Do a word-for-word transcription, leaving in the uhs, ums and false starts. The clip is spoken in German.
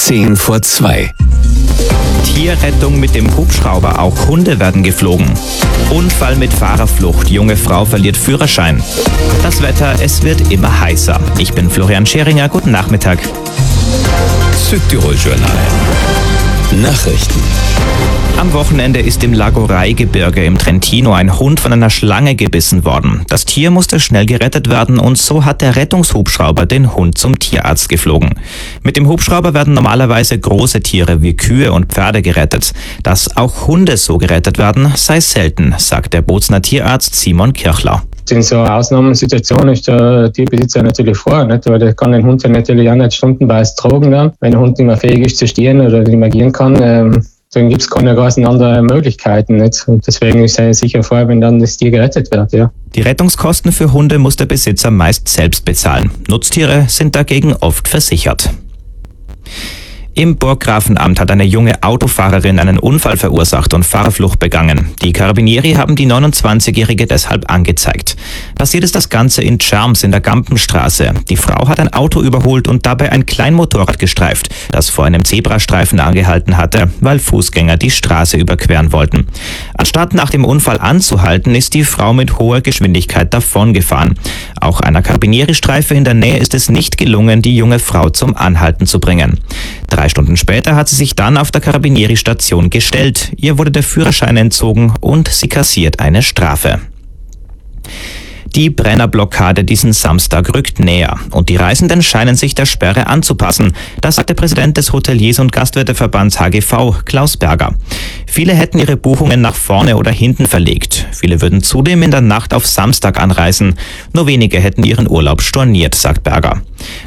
zehn vor zwei. Tierrettung mit dem Hubschrauber, auch Hunde werden geflogen. Unfall mit Fahrerflucht, junge Frau verliert Führerschein. Das Wetter, es wird immer heißer. Ich bin Florian Scheringer, guten Nachmittag. Südtirol-Journal. Nachrichten. Am Wochenende ist im Lagorai-Gebirge im Trentino ein Hund von einer Schlange gebissen worden. Das Tier musste schnell gerettet werden und so hat der Rettungshubschrauber den Hund zum Tierarzt geflogen. Mit dem Hubschrauber werden normalerweise große Tiere wie Kühe und Pferde gerettet. Dass auch Hunde so gerettet werden, sei selten, sagt der Bozner Tierarzt Simon Kirchler. In so einer Ausnahmesituation ist der Tierbesitzer natürlich vor, nicht? Weil der kann den Hund ja natürlich auch nicht stundenweise tragen dann. Wenn der Hund nicht mehr fähig ist zu stehen oder nicht mehr gehen kann, ähm, dann gibt es keine ganz andere Möglichkeiten. Nicht? Und deswegen ist er sicher vor, wenn dann das Tier gerettet wird. Ja. Die Rettungskosten für Hunde muss der Besitzer meist selbst bezahlen. Nutztiere sind dagegen oft versichert. Im Burggrafenamt hat eine junge Autofahrerin einen Unfall verursacht und Fahrerflucht begangen. Die Carabinieri haben die neunundzwanzigjährige deshalb angezeigt. Passiert ist das Ganze in Tscharms in der Gampenstraße. Die Frau hat ein Auto überholt und dabei ein Kleinmotorrad gestreift, das vor einem Zebrastreifen angehalten hatte, weil Fußgänger die Straße überqueren wollten. Anstatt nach dem Unfall anzuhalten, ist die Frau mit hoher Geschwindigkeit davongefahren. Auch einer Carabinieri-Streife in der Nähe ist es nicht gelungen, die junge Frau zum Anhalten zu bringen. Drei Stunden später hat sie sich dann auf der Carabinieri-Station gestellt. Ihr wurde der Führerschein entzogen und sie kassiert eine Strafe. Die Brennerblockade diesen Samstag rückt näher und die Reisenden scheinen sich der Sperre anzupassen. Das sagt der Präsident des Hoteliers- und Gastwirteverbands H G V, Klaus Berger. Viele hätten ihre Buchungen nach vorne oder hinten verlegt. Viele würden zudem in der Nacht auf Samstag anreisen. Nur wenige hätten ihren Urlaub storniert, sagt Berger.